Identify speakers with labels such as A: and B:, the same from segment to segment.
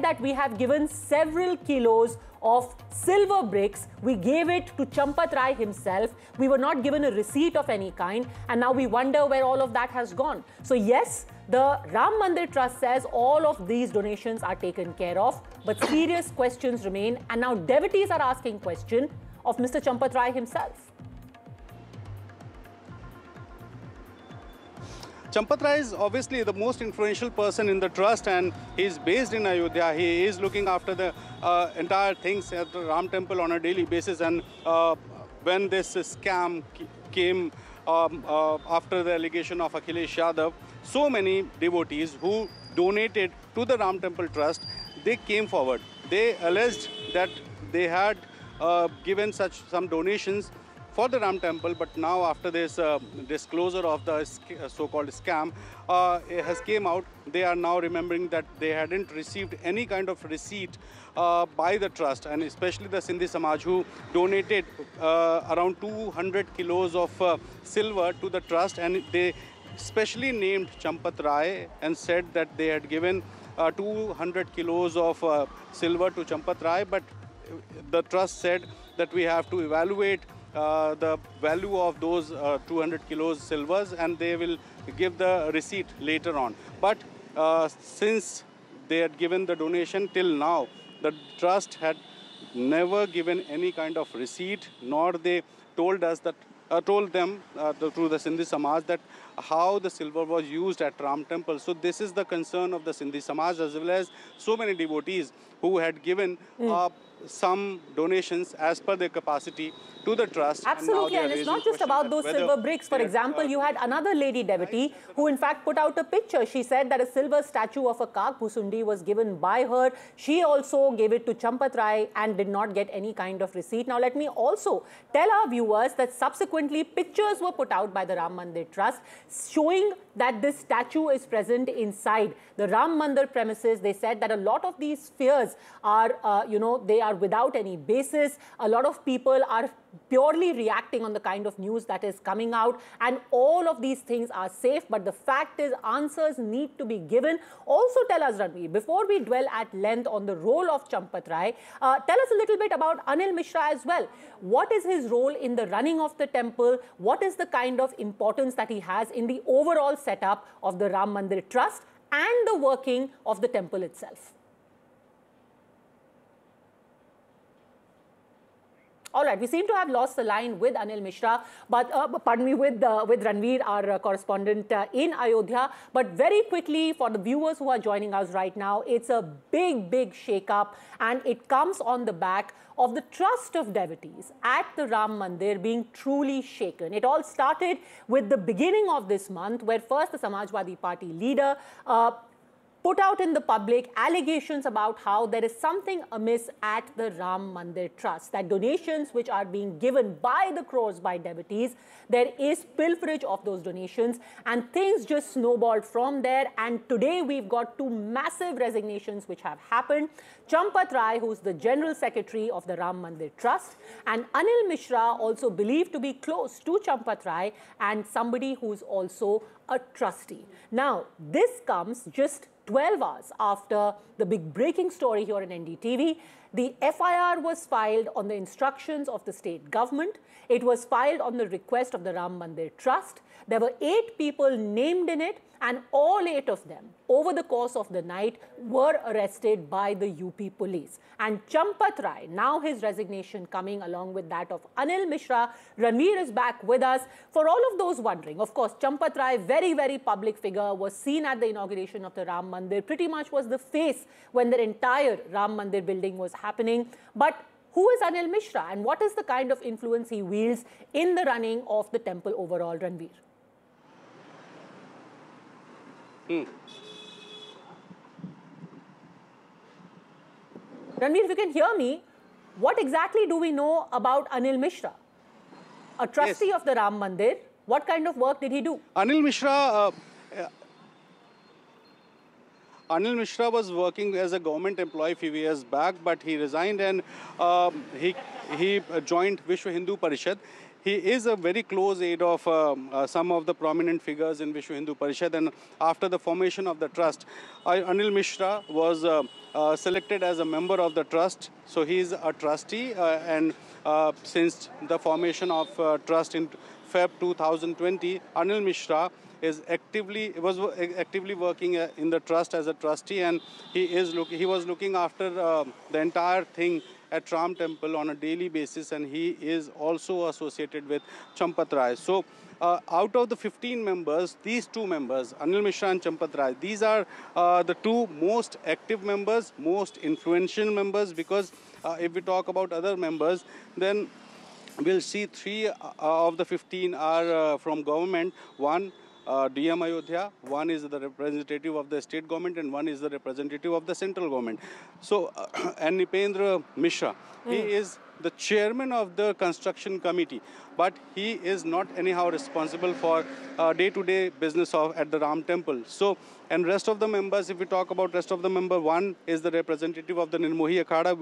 A: that we have given several kilos of silver bricks. We gave it to Champat Rai himself. We were not given a receipt of any kind, and now we wonder where all of that has gone. So yes, the Ram Mandir Trust says all of these donations are taken care of, but serious questions remain, and now devotees are asking question of Mr. Champat Rai himself.
B: Champat Rai is obviously the most influential person in the trust, and he is based in Ayodhya. He is looking after the entire things at the Ram temple on a daily basis. And when this scam came after the allegation of Akhilesh Yadav, so many devotees who donated to the Ram Temple Trust, they came forward. They alleged that they had given some donations for the Ram Temple, but now after this disclosure of the so-called scam has came out, they are now remembering that they hadn't received any kind of receipt by the trust, and especially the Sindhi Samaj, who donated around 200 kilos of silver to the trust, and they specially named Champat Rai and said that they had given 200 kilos of silver to Champat Rai, but the trust said that we have to evaluate the value of those 200 kilos silvers, and they will give the receipt later on. But since they had given the donation till now, the trust had never given any kind of receipt, nor they told us that told them through the Sindhi Samaj that how the silver was used at Ram Temple. So this is the concern of the Sindhi Samaj, as well as so many devotees who had given some donations as per their capacity to the trust.
A: Absolutely, and it's not just about those silver bricks. For example, you had another lady devotee who in fact put out a picture. She said that a silver statue of a Kak Bhusundi was given by her. She also gave it to Champat Rai and did not get any kind of receipt. Now let me also tell our viewers that subsequently pictures were put out by the Ram Mandir Trust showing that this statue is present inside the Ram Mandir premises. They said that a lot of these fears are, they are without any basis. A lot of people are purely reacting on the kind of news that is coming out, and all of these things are safe, but the fact is answers need to be given. Also tell us, Ranveer, before we dwell at length on the role of Champat Rai, tell us a little bit about Anil Mishra as well. What is his role in the running of the temple? What is the kind of importance that he has in the overall setup of the Ram Mandir Trust and the working of the temple itself? All right, we seem to have lost the line with Anil Mishra, but pardon me, with Ranveer, our correspondent in Ayodhya. But very quickly, for the viewers who are joining us right now, it's a big shake-up, and it comes on the back of the trust of devotees at the Ram Mandir being truly shaken. It all started with the beginning of this month, where first the Samajwadi Party leader put out in the public allegations about how there is something amiss at the Ram Mandir Trust, that donations which are being given by the crores by devotees, there is pilferage of those donations, and things just snowballed from there. And today we've got two massive resignations which have happened. Champat Rai, who's the General Secretary of the Ram Mandir Trust, and Anil Mishra, also believed to be close to Champat Rai and somebody who's also a trustee. Now, this comes just 12 hours after the big breaking story here in NDTV. The FIR was filed on the instructions of the state government. It was filed on the request of the Ram Mandir Trust. There were 8 people named in it, and all 8 of them, over the course of the night, were arrested by the UP police. And Champat Rai, now his resignation coming along with that of Anil Mishra. Ranveer is back with us. For all of those wondering, of course, Champat Rai, very public figure, was seen at the inauguration of the Ram Mandir, pretty much was the face when the entire Ram Mandir building was happening. But who is Anil Mishra, and what is the kind of influence he wields in the running of the temple overall, Ranveer? Ranveer, if you can hear me, what exactly do we know about Anil Mishra? A trustee of the Ram Mandir, what kind of work did he do?
B: Anil Mishra was working as a government employee a few years back, but he resigned and he joined Vishwa Hindu Parishad. He is a very close aide of some of the prominent figures in Vishwa Hindu Parishad, and after the formation of the trust, Anil Mishra was selected as a member of the trust. So he is a trustee, and since the formation of trust in Feb 2020, Anil Mishra was actively working in the trust as a trustee, and he was looking after the entire thing at Ram Temple on a daily basis, and he is also associated with Champat Rai. So out of the 15 members, these two members, Anil Mishra and Champat Rai, these are the two most active members, most influential members, because if we talk about other members, then we'll see 3 of the 15 are from government. One, DM Ayodhya, one is the representative of the state government, and one is the representative of the central government. So, and Nipendra Mishra, he is the chairman of the construction committee, but he is not anyhow responsible for day-to-day business at the Ram Temple. So, and rest of the members, if we talk about rest of the member, one is the representative of the Nirmohi Akhada,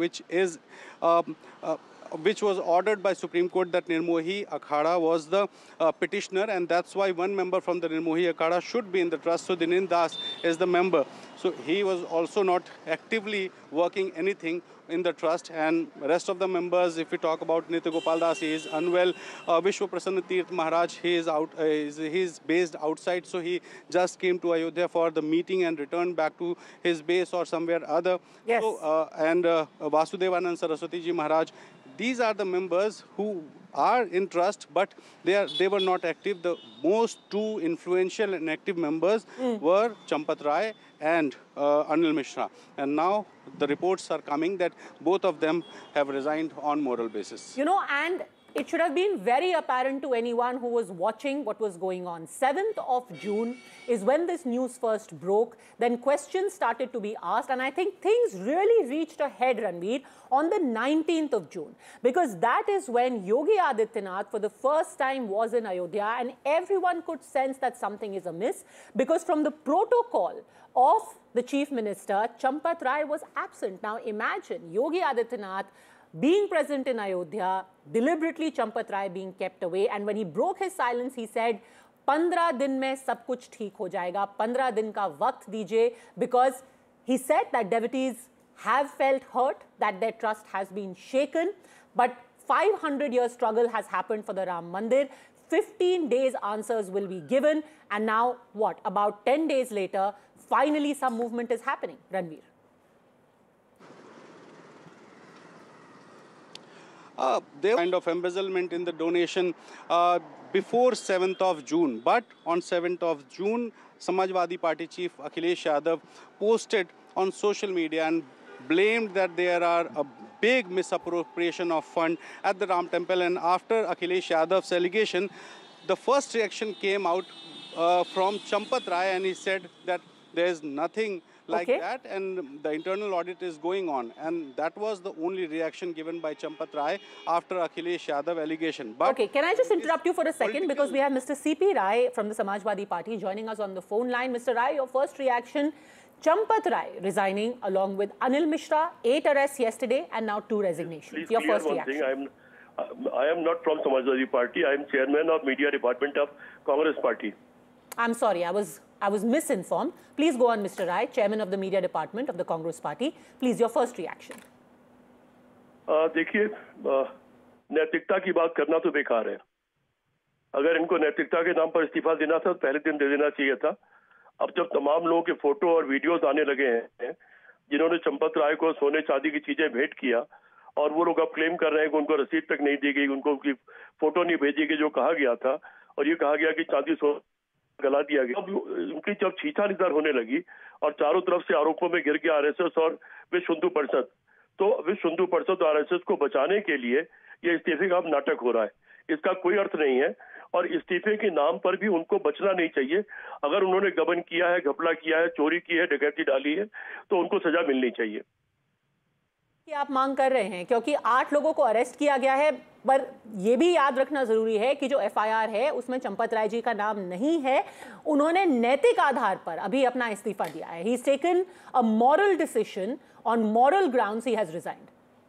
B: which was ordered by Supreme Court that Nirmohi Akhada was the petitioner, and that's why one member from the Nirmohi Akhada should be in the trust. So Dinin Das is the member. So he was also not actively working anything in the trust, and rest of the members, if we talk about Nitya Gopal Das, he is unwell. Vishwa Prasanna Tirth Maharaj, he is based outside, so he just came to Ayodhya for the meeting and returned back to his base or somewhere other.
A: Yes.
B: So, and Vasudevanand Saraswati Ji Maharaj, these are the members who are in trust, but they were not active. The most two influential and active members were Champat Rai and Anil Mishra. And now the reports are coming that both of them have resigned on moral basis.
A: You know, and it should have been very apparent to anyone who was watching what was going on. 7th of June is when this news first broke. Then questions started to be asked. And I think things really reached a head, Ranveer, on the 19th of June. Because that is when Yogi Adityanath for the first time was in Ayodhya. And everyone could sense that something is amiss. Because from the protocol of the Chief Minister, Champat Rai was absent. Now imagine Yogi Adityanath being present in Ayodhya, deliberately Champat Rai being kept away. And when he broke his silence, he said, 15 दिन में सब कुछ ठीक हो जाएगा, 15 दिन का वक्त दीजिए, because he said that devotees have felt hurt, that their trust has been shaken, but 500-year struggle has happened for the Ram Mandir. 15 days answers will be given, and now what? About 10 days later, finally some movement is happening, Ranveer.
B: There was kind of embezzlement in the donation before 7th of June. But on 7th of June, Samajwadi Party chief Akhilesh Yadav posted on social media and blamed that there are a big misappropriation of fund at the Ram Temple. And after Akhilesh Yadav's allegation, the first reaction came out from Champat Rai, and he said that there is nothing like that, and the internal audit is going on. And that was the only reaction given by Champat Rai after Akhilesh Yadav allegation. But
A: okay, can I just interrupt you for a second, because we have Mr. C.P. Rai from the Samajwadi Party joining us on the phone line. Mr. Rai, your first reaction, Champat Rai resigning along with Anil Mishra, 8 arrests yesterday and now 2 resignations.
C: Please
A: your first reaction.
C: Thing, I am not from Samajwadi Party. I am chairman of media department of Congress Party.
A: I'm sorry, I was misinformed. Please go on, Mr. Rai, chairman of the media department of the Congress Party. Please, your first reaction.
C: देखिए, नैतिकता की बात करना तो बेकार है. अगर इनको नैतिकता के नाम पर इस्तीफा देना था तो पहले दिन दे देना चाहिए था. अब जब तमाम लोगों के फोटो और वीडियोस आने लगे हैं जिन्होंने चंपत राय को सोने चांदी की चीजें भेंट किया, और वो लोग अब क्लेम कर रहे हैं कि उनको रसीद तक नहीं दी गई, उनको उनकी फोटो नहीं भेजी गई जो कहा गया था, और ये कहा गया कि चांदी गला दिया गया. अब उनकी जब छीछानितार होने लगी और चारों तरफ से आरोपों में गिर गया आरएसएस और विश्व हिंदू परिषद, तो विश्व हिंदू परिषद और आरएसएस को बचाने के लिए ये इस्तीफे का नाटक हो रहा है. इसका कोई अर्थ नहीं है, और इस्तीफे के नाम पर भी उनको बचना नहीं चाहिए. अगर उन्होंने गबन किया है, घपला किया है, चोरी की है, डकैती डाली है, तो उनको सजा मिलनी चाहिए.
A: कि आप मांग कर रहे हैं, क्योंकि 8 लोगों को अरेस्ट किया गया है, पर यह भी याद रखना जरूरी है कि जो एफआईआर है उसमें चंपत राय जी का नाम नहीं है. उन्होंने नैतिक आधार पर अभी अपना इस्तीफा दिया है. He is taken a moral decision, on moral grounds he has रिजाइन्ड.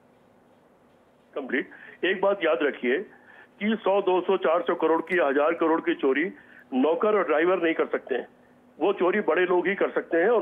C: Complete. एक बात याद रखिए कि 100, 200, 400 करोड़ की, 1000 करोड़ की चोरी नौकर और ड्राइवर नहीं कर सकते हैं. वो चोरी बड़े लोग ही कर सकते हैं. और